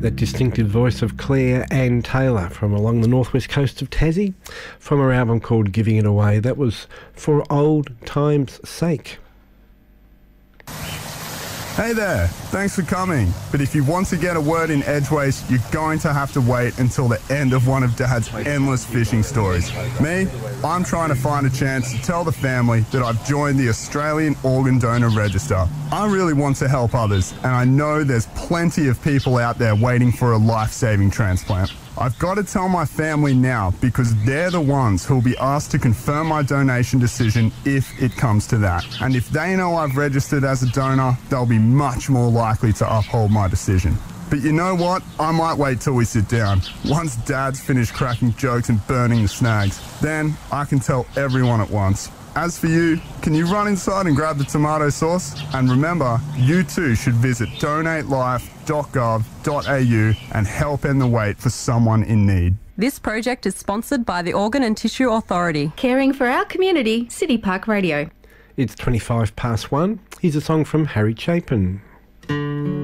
That distinctive voice of Claire Ann Taylor from along the northwest coast of Tassie, from her album called Giving It Away. That was For Old Time's Sake. Hey there, thanks for coming. But if you want to get a word in edgeways, you're going to have to wait until the end of one of Dad's endless fishing stories. Me, I'm trying to find a chance to tell the family that I've joined the Australian Organ Donor Register. I really want to help others, and I know there's plenty of people out there waiting for a life-saving transplant. I've got to tell my family now because they're the ones who'll be asked to confirm my donation decision if it comes to that. And if they know I've registered as a donor, they'll be much more likely to uphold my decision. But you know what? I might wait till we sit down. Once Dad's finished cracking jokes and burning the snags, then I can tell everyone at once. As for you, can you run inside and grab the tomato sauce? And remember, you too should visit donatelife.gov.au and help end the wait for someone in need. This project is sponsored by the Organ and Tissue Authority. Caring for our community, City Park Radio. It's 1:25. Here's a song from Harry Chapin.